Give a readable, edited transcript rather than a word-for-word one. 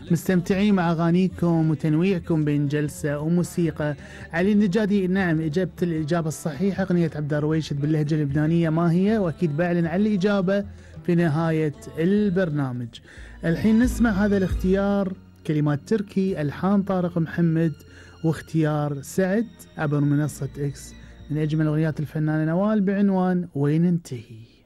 مستمتعين مع أغانيكم وتنويعكم بين جلسة وموسيقى. علي النجادي، نعم إجابة الإجابة الصحيحة أغنية عبد الرويشد باللهجة اللبنانية ما هي؟ وأكيد بعلن عن الإجابة في نهاية البرنامج. الحين نسمع هذا الاختيار، كلمات تركي، ألحان طارق محمد، واختيار سعد عبر منصة إكس، من أجمل أغنيات الفنانة نوال بعنوان وين انتهي.